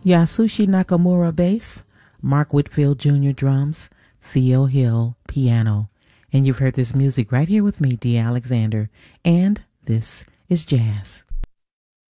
Yasushi Nakamura bass, Mark Whitfield Jr. drums, Theo Hill piano. And you've heard this music right here with me, Dee Alexander. And this is jazz.